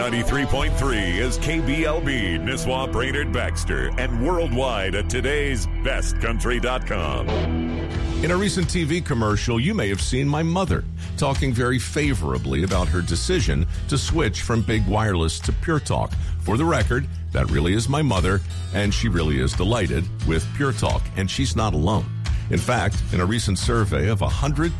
93.3 is KBLB, Nisswa, Brainerd, Baxter, and worldwide at today'sbestcountry.com. In a recent TV commercial, you may have seen my mother talking very favorably about her decision to switch from Big Wireless to Pure Talk. For the record, that really is my mother, and she really is delighted with Pure Talk, and she's not alone. In fact, in a recent survey of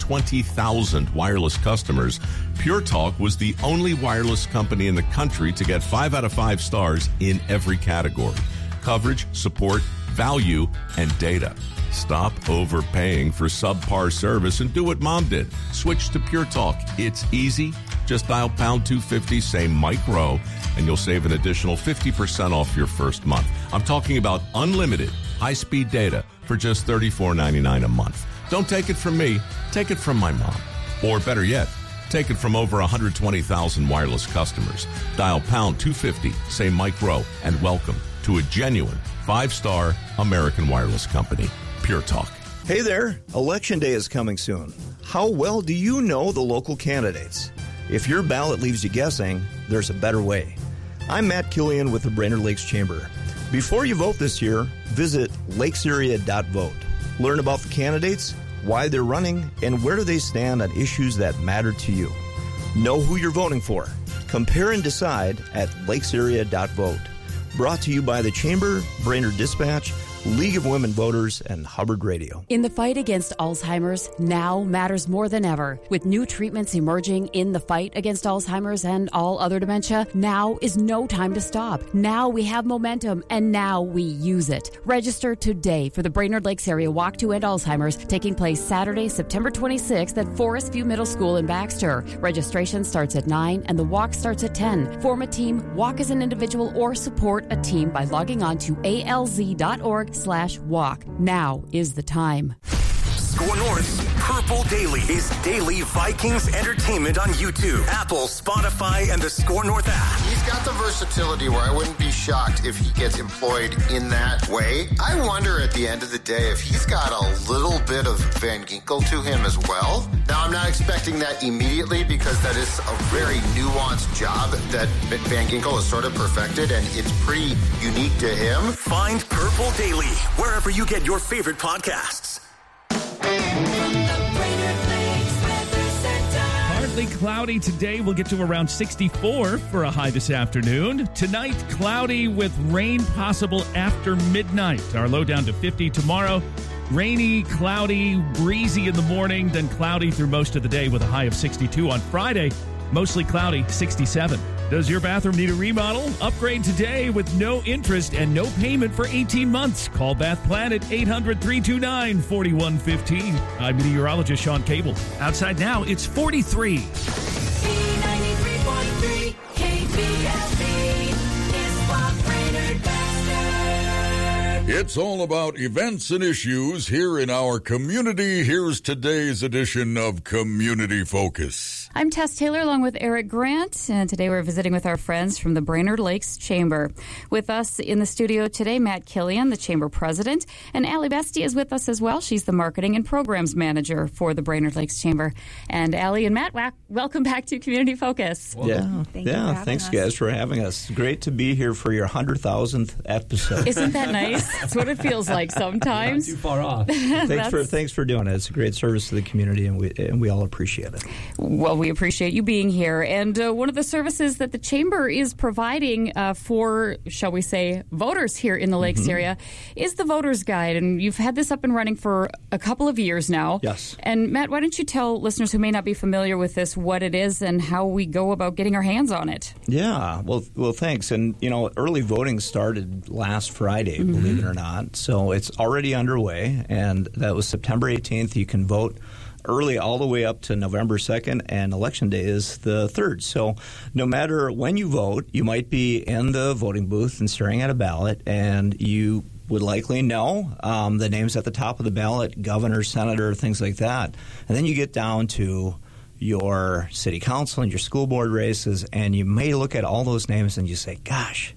120,000 wireless customers, Pure Talk was the only wireless company in the country to get 5 out of 5 stars in every category: coverage, support, value, and data. Stop overpaying for subpar service and do what Mom did. Switch to Pure Talk. It's easy. Just dial pound 250, say Mike Rowe, and you'll save an additional 50% off your first month. I'm talking about unlimited high-speed data for just $34.99 a month. Don't take it from me. Take it from my mom. Or better yet, take it from over 120,000 wireless customers. Dial pound 250, say Mike Rowe, and welcome to a genuine 5-star American wireless company, Pure Talk. Hey there, Election Day is coming soon. How well do you know the local candidates? If your ballot leaves you guessing, there's a better way. I'm Matt Killian with the Brainerd Lakes Chamber. Before you vote this year, visit lakesarea.vote. Learn about the candidates, why they're running, and where do they stand on issues that matter to you. Know who you're voting for. Compare and decide at lakesarea.vote. Brought to you by the Chamber, Brainerd Dispatch, League of Women Voters, and Hubbard Radio. In the fight against Alzheimer's, now matters more than ever. With new treatments emerging in the fight against Alzheimer's and all other dementia, now is no time to stop. Now we have momentum, and now we use it. Register today for the Brainerd Lakes Area Walk to End Alzheimer's, taking place Saturday, September 26th at Forest View Middle School in Baxter. Registration starts at 9 and the walk starts at 10. Form a team, walk as an individual, or support a team by logging on to alz.org/walk. Now is the time. Score North's Purple Daily is daily Vikings entertainment on YouTube, Apple, Spotify, and the Score North app. He's got the versatility where I wouldn't be shocked if he gets employed in that way. I wonder at the end of the day if he's got a little bit of Van Ginkel to him as well. Now, I'm not expecting that immediately because that is a very nuanced job that Van Ginkel has sort of perfected, and it's pretty unique to him. Find Purple Daily wherever you get your favorite podcasts. Partly cloudy today. We'll get to around 64 for a high this afternoon. Tonight, cloudy with rain possible after midnight. Our low down to 50 tomorrow. Rainy, cloudy, breezy in the morning, then cloudy through most of the day with a high of 62 on Friday. Mostly cloudy, 67. Does your bathroom need a remodel? Upgrade today with no interest and no payment for 18 months. Call Bath Planet 800-329-4115. I'm meteorologist Sean Cable. Outside now, it's 43. B93.3 KBLB is what Brainerd Baxter. It's all about events and issues here in our community. Here's today's edition of Community Focus. I'm Tess Taylor along with Eric Grant, and today we're visiting with our friends from the Brainerd Lakes Chamber. With us in the studio today, Matt Killian, the Chamber President, and Allie Bestie is with us as well. She's the Marketing and Programs Manager for the Brainerd Lakes Chamber. And Allie and Matt, welcome back to Community Focus. Thanks guys for having us. Great to be here for your 100,000th episode. Isn't that nice? That's what it feels like sometimes. Not too far off. Thanks for doing it. It's a great service to the community, and we all appreciate it. Well, we appreciate you being here. And one of the services that the Chamber is providing for, shall we say, voters here in the Lakes area is the Voter's Guide. And you've had this up and running for a couple of years now. Yes. And Matt, why don't you tell listeners who may not be familiar with this what it is and how we go about getting our hands on it? Yeah. Well, thanks. And, early voting started last Friday, believe it or not. So it's already underway. And that was September 18th. You can vote early all the way up to November 2nd, and Election Day is the 3rd. So no matter when you vote, you might be in the voting booth and staring at a ballot, and you would likely know the names at the top of the ballot, governor, senator, things like that. And then you get down to your city council and your school board races, and you may look at all those names and you say, gosh,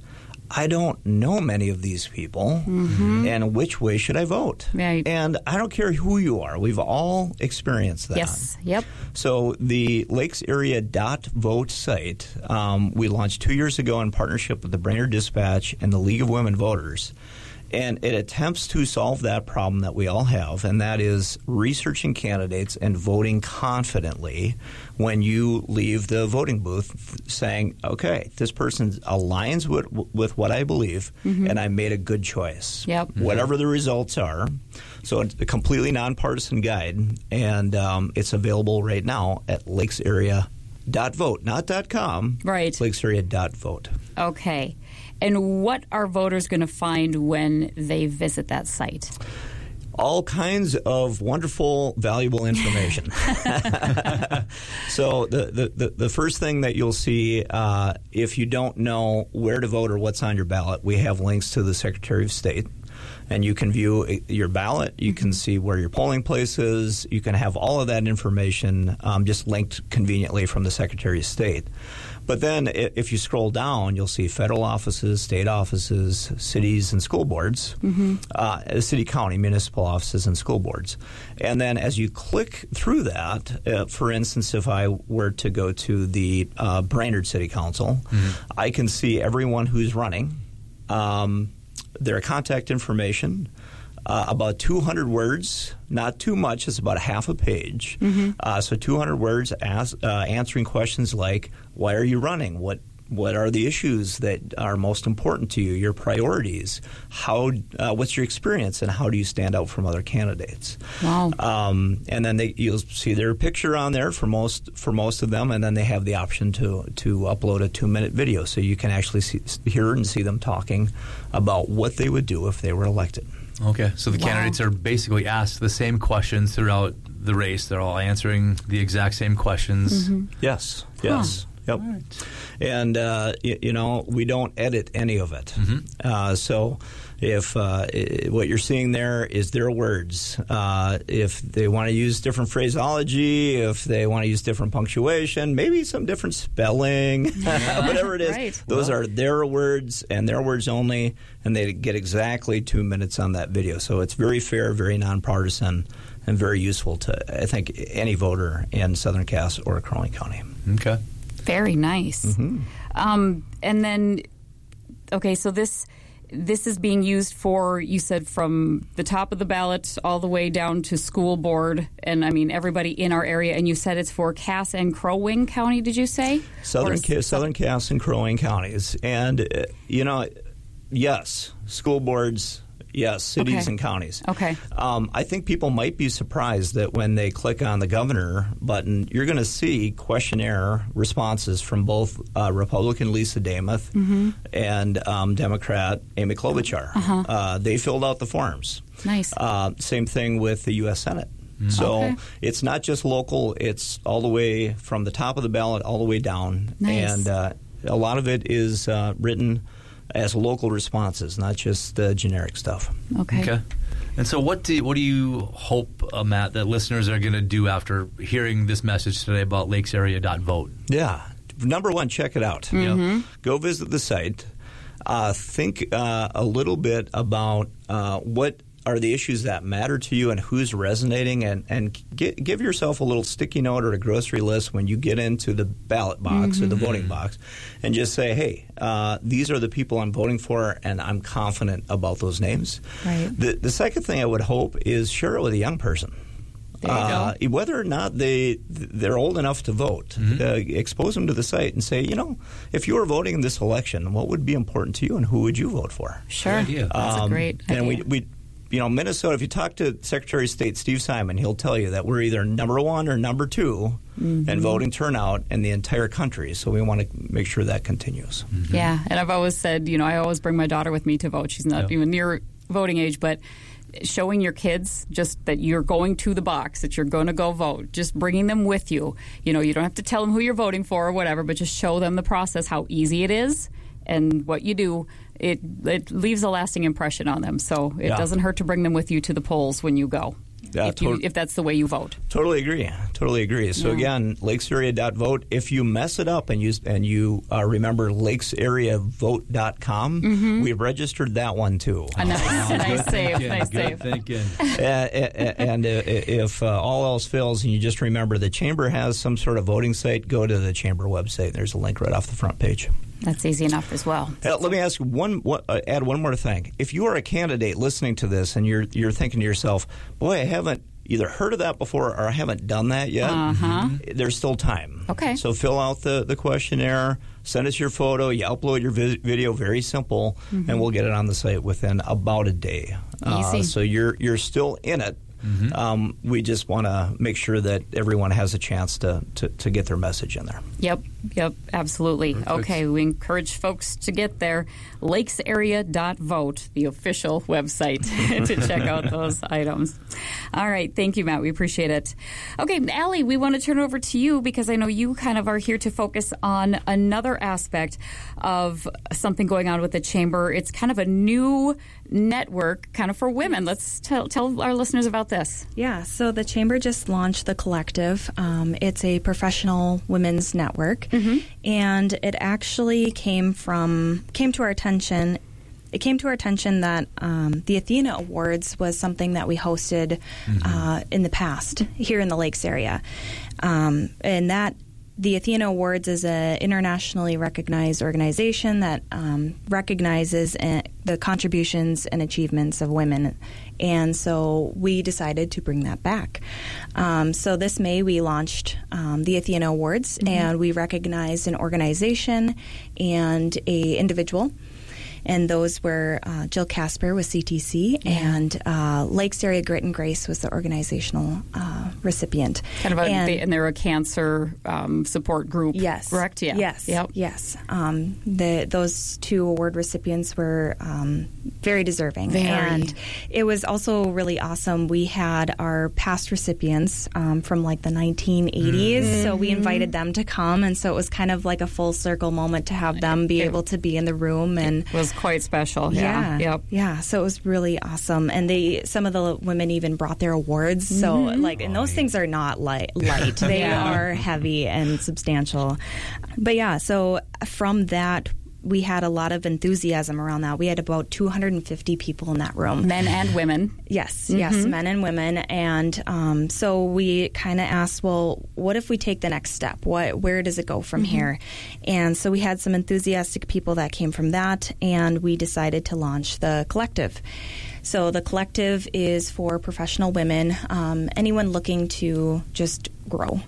I don't know many of these people, and which way should I vote? Right. And I don't care who you are. We've all experienced that. Yes. Yep. So the lakesarea.vote site, we launched 2 years ago in partnership with the Brainerd Dispatch and the League of Women Voters. And it attempts to solve that problem that we all have, and that is researching candidates and voting confidently when you leave the voting booth saying, okay, this person aligns with what I believe, and I made a good choice. Yep. Whatever the results are. So it's a completely nonpartisan guide, and it's available right now at lakesarea.vote, not .com. Right. Lakesarea.vote. Okay. And what are voters going to find when they visit that site? All kinds of wonderful, valuable information. So the first thing that you'll see, if you don't know where to vote or what's on your ballot, we have links to the Secretary of State. And you can view your ballot. You can see where your polling place is. You can have all of that information just linked conveniently from the Secretary of State. But then if you scroll down, you'll see federal offices, state offices, cities and school boards, city, county, municipal offices and school boards. And then as you click through that, for instance, if I were to go to the Brainerd City Council, I can see everyone who's running, their contact information, about 200 words, not too much, it's about half a page. So 200 words answering questions like, why are you running? What are the issues that are most important to you, your priorities? What's your experience, and how do you stand out from other candidates? Wow. And then you'll see their picture on there for most of them, and then they have the option to upload a 2-minute video so you can actually hear and see them talking about what they would do if they were elected. Okay, so the candidates are basically asked the same questions throughout the race. They're all answering the exact same questions. Yes. Yep. Right. And, we don't edit any of it. So if what you're seeing there is their words, if they want to use different phraseology, if they want to use different punctuation, maybe some different spelling, whatever it is, those are their words and their words only, and they get exactly 2 minutes on that video. So it's very fair, very nonpartisan, and very useful to, I think, any voter in Southern Cass or Crow Wing County. Okay. Very nice. And then, okay, so this is being used for, you said, from the top of the ballot all the way down to school board, and I mean everybody in our area. And you said it's for Cass and Crow Wing County. Did you say Southern Cass and Crow Wing counties? And yes, school boards. Yes, cities and counties. Okay. I think people might be surprised that when they click on the governor button, you're going to see questionnaire responses from both Republican Lisa Damuth and Democrat Amy Klobuchar. They filled out the forms. Nice. Same thing with the U.S. Senate. So it's not just local, it's all the way from the top of the ballot all the way down. Nice. And a lot of it is written as local responses, not just generic stuff. Okay. And so what do you hope, Matt, that listeners are going to do after hearing this message today about lakesarea.vote? Yeah. Number one, check it out. Go visit the site. Think a little bit about what are the issues that matter to you and who's resonating, and give yourself a little sticky note or a grocery list when you get into the ballot box or the voting box, and just say, hey, these are the people I'm voting for, and I'm confident about those names. Right. The second thing I would hope is share it with a young person. Whether or not they're old enough to vote, expose them to the site and say, if you were voting in this election, what would be important to you and who would you vote for? Sure. That's a great idea. And we Minnesota, if you talk to Secretary of State Steve Simon, he'll tell you that we're either number one or number two in voting turnout in the entire country. So we want to make sure that continues. Yeah, and I've always said, I always bring my daughter with me to vote. She's not even near voting age, but showing your kids just that you're going to the box, that you're going to go vote, just bringing them with you. You don't have to tell them who you're voting for or whatever, but just show them the process, how easy it is, and what you do. It leaves a lasting impression on them, so it doesn't hurt to bring them with you to the polls when you go. if that's the way you vote. Totally agree. So again, lakesarea.vote. If you mess it up and you remember lakesareavote.com, we've registered that one too. Nice save. Good thinking. And if all else fails and you just remember the Chamber has some sort of voting site, go to the Chamber website. There's a link right off the front page. That's easy enough as well. Let me ask you add one more thing. If you are a candidate listening to this and you're thinking to yourself, boy, I haven't either heard of that before or I haven't done that yet, there's still time. Okay. So fill out the questionnaire, send us your photo, you upload your video, very simple, and we'll get it on the site within about a day. Easy. So you're still in it. We just want to make sure that everyone has a chance to get their message in there. Yep, absolutely. Perfect. Okay, we encourage folks to get there. Lakesarea.vote, the official website, to check out those items. All right, thank you, Matt. We appreciate it. Okay, Allie, we want to turn it over to you because I know you kind of are here to focus on another aspect of something going on with the Chamber. It's kind of a new network kind of for women. Let's tell our listeners about this. Yeah, so the Chamber just launched The Collective. It's a professional women's network, and it actually came to our attention. It came to our attention that the Athena Awards was something that we hosted in the past here in the Lakes area, and that the Athena Awards is an internationally recognized organization that recognizes the contributions and achievements of women. And so we decided to bring that back. So this May we launched the Athena Awards, and we recognized an organization and a individual. And those were Jill Casper with CTC, and Lakes Area Grit and Grace was the organizational recipient. And they're a cancer support group, yes, correct? Yeah. Yes, yep. Yes. Those two award recipients were very deserving. And it was also really awesome. We had our past recipients from like the 1980s, so we invited them to come, and so it was kind of like a full circle moment to have them be able to be in the room. And it was quite special. Yeah. So it was really awesome, and some of the women even brought their awards. So and those things are not light. They are heavy and substantial. But yeah, so from that, we had a lot of enthusiasm around that. We had about 250 people in that room. Men and women. Yes, men and women. And so we kind of asked, well, what if we take the next step? Where does it go from here? And so we had some enthusiastic people that came from that, and we decided to launch the Collective. So the Collective is for professional women, anyone looking to just grow.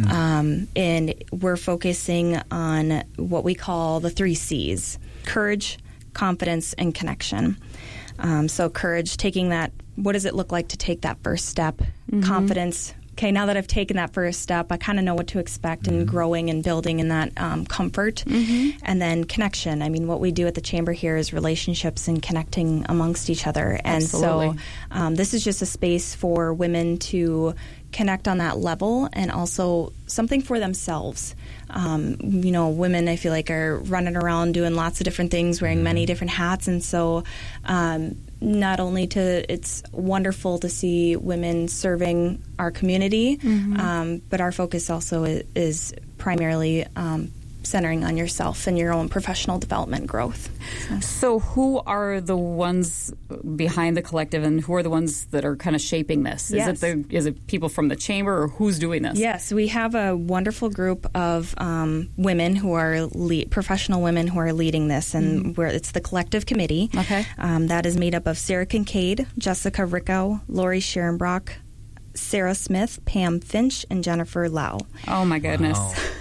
And we're focusing on what we call the 3 C's: courage, confidence, and connection. So courage, taking that, what does it look like to take that first step? Confidence, okay, now that I've taken that first step, I kind of know what to expect, and growing and building in that comfort. And then connection. I mean, what we do at the Chamber here is relationships and connecting amongst each other. And so this is just a space for women to connect on that level, and also something for themselves. Women, I feel like, are running around doing lots of different things, wearing many different hats. And so not only it's wonderful to see women serving our community, but our focus also is primarily centering on yourself and your own professional development growth. So who are the ones behind the Collective, and who are the ones that are kind of shaping this? Yes. Is it people from the Chamber, or who's doing this? Yes, we have a wonderful group of women who are professional women who are leading this, and it's the Collective Committee. Okay. That is made up of Sarah Kincaid, Jessica Ricko, Lori Scherenbrock, Sarah Smith, Pam Finch, and Jennifer Lau. Oh, my goodness.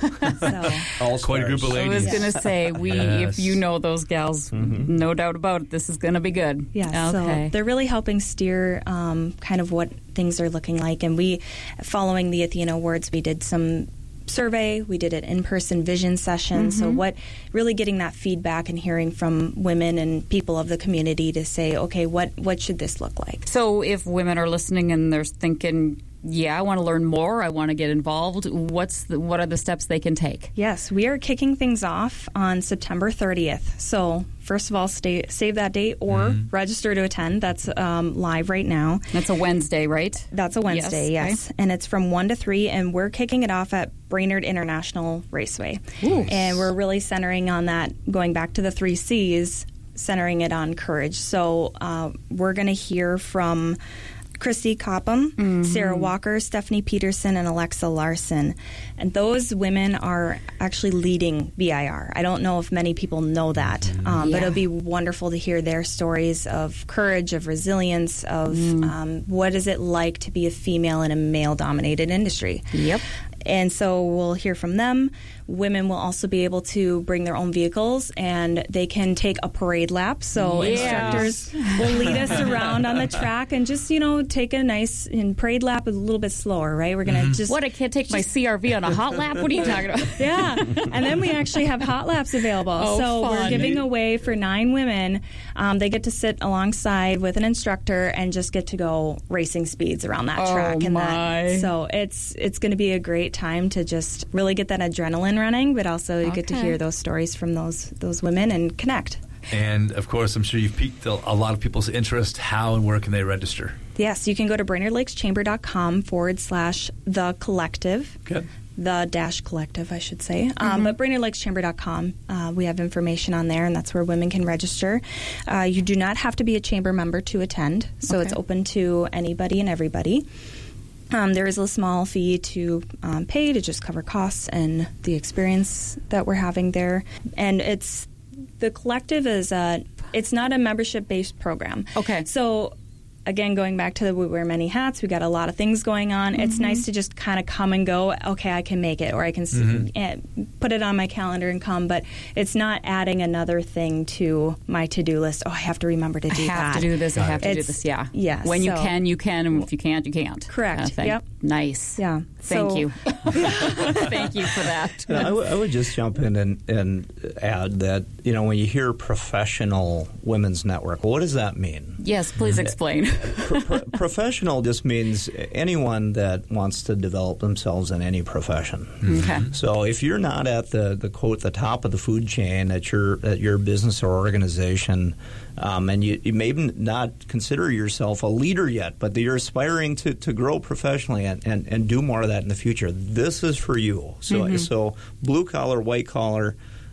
So, quite a group of ladies. I was going to say, if you know those gals, no doubt about it, this is going to be good. Yeah, okay. So they're really helping steer kind of what things are looking like. And we, following the Athena Awards, we did some survey, we did an in-person vision session. So really getting that feedback and hearing from women and people of the community to say, okay, what should this look like? So if women are listening and they're thinking, I want to learn more, I want to get involved, what are the steps they can take? Yes, we are kicking things off on September 30th. So first of all, save that date or register to attend. That's live right now. That's a Wednesday, right? That's a Wednesday, yes. Okay. And it's from 1 to 3, and we're kicking it off at Brainerd International Raceway. Ooh. And we're really centering on that, going back to the 3 C's, centering it on courage. So we're going to hear from Christy Copham, Sarah Walker, Stephanie Peterson, and Alexa Larson. And those women are actually leading VIR. I don't know if many people know that, but it'll be wonderful to hear their stories of courage, of resilience, of what is it like to be a female in a male-dominated industry. Yep. And so we'll hear from them. Women will also be able to bring their own vehicles, and they can take a parade lap. So instructors will lead us around on the track and just, take a nice parade lap a little bit slower, right? We're going to just... What, I can't take my CRV on a hot lap? What are you talking about? Yeah. And then we actually have hot laps available. Oh, fun. We're giving away for 9 women. They get to sit alongside with an instructor and just get to go racing speeds around that track. So it's going to be a great time to just really get that adrenaline running, but also you get to hear those stories from those women and connect. And, of course, I'm sure you've piqued a lot of people's interest. How and where can they register? Yes, you can go to BrainerdLakesChamber.com/the collective. Okay. The collective, I should say. But BrainerdLakesChamber.com, we have information on there, and that's where women can register. You do not have to be a chamber member to attend, so it's open to anybody and everybody. There is a small fee to pay to just cover costs and the experience that we're having there. And the collective is it's not a membership-based program. Okay. So, again, going back to we wear many hats, we got a lot of things going on. It's nice to just kind of come and go, okay, I can make it, or I can put it on my calendar and come, but it's not adding another thing to my to-do list. Oh, I have to remember to do that. I have to do this, I have to do this, Yeah. When you can, you can, and if you can't, you can't. Correct. Kind of thing. Yep. Nice. Yeah. Thank you. Thank you for that. I would just jump in and add that, when you hear professional women's network, what does that mean? Yes, please explain. Professional just means anyone that wants to develop themselves in any profession. Okay. So if you're not at the quote the top of the food chain at your business or organization, and you may not consider yourself a leader yet, but you're aspiring to grow professionally and do more of that in the future, this is for you. So blue collar, white collar,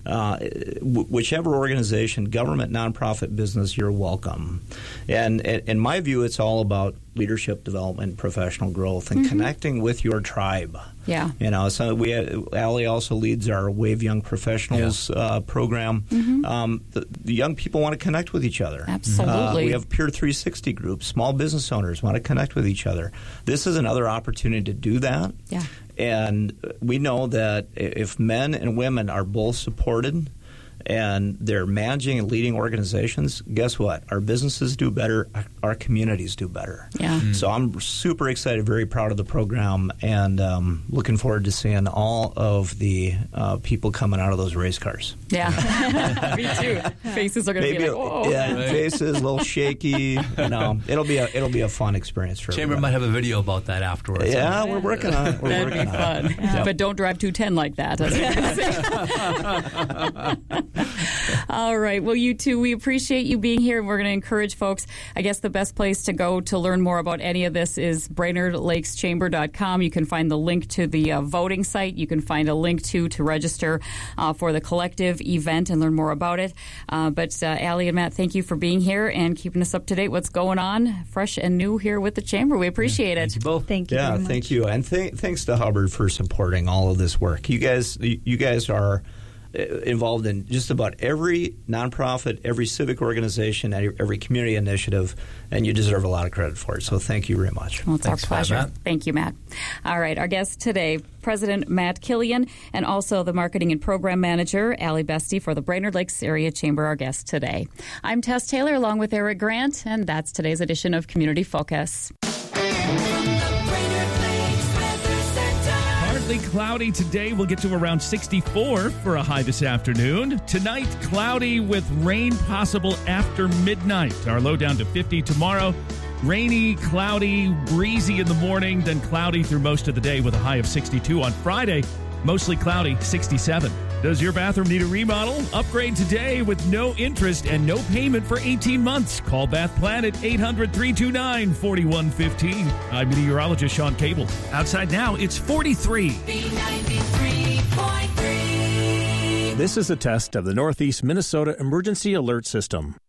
whichever organization, government, nonprofit, business, you're welcome. And in my view, it's all about leadership development, professional growth, and connecting with your tribe. Yeah. So Allie also leads our Wave Young Professionals program. The young people want to connect with each other. Absolutely. We have Peer 360 groups. Small business owners want to connect with each other. This is another opportunity to do that. Yeah. And we know that if men and women are both supported and they're managing and leading organizations, guess what? Our businesses do better, our communities do better. Yeah. So I'm super excited, very proud of the program, and looking forward to seeing all of the people coming out of those race cars. Yeah. Me too. Faces are going to be like, whoa. Yeah, faces, a little shaky. It'll be a fun experience for Chamber everybody. might have a video about that afterwards. Yeah, we're working on it. That'd be fun. Yeah. But don't drive 210 like that. All right. Well, you two, we appreciate you being here, and we're going to encourage folks. I guess the best place to go to learn more about any of this is BrainerdLakesChamber.com. You can find the link to the voting site. You can find a link to register for the collective event and learn more about it. But Allie and Matt, thank you for being here and keeping us up to date. What's going on, fresh and new here with the Chamber. We appreciate it. Thank you both. Thank you very much. Thank you. And thanks to Hubbard for supporting all of this work. You guys are involved in just about every nonprofit, every civic organization, every community initiative, and you deserve a lot of credit for it. So thank you very much. Well, it's Thanks, our pleasure. Matt. Thank you, Matt. All right, our guest today, President Matt Killian, and also the Marketing and Program Manager, Allie Bestie, for the Brainerd Lakes Area Chamber, our guest today. I'm Tess Taylor, along with Eric Grant, and that's today's edition of Community Focus. Partly cloudy today. We'll get to around 64 for a high this afternoon. Tonight, cloudy with rain possible after midnight. Our low down to 50 tomorrow. Rainy, cloudy, breezy in the morning, then cloudy through most of the day with a high of 62. On Friday, mostly cloudy, 67. Does your bathroom need a remodel? Upgrade today with no interest and no payment for 18 months. Call Bath Planet 800-329-4115. I'm meteorologist Sean Cable. Outside now, it's 43. B93.3. This is a test of the Northeast Minnesota Emergency Alert System.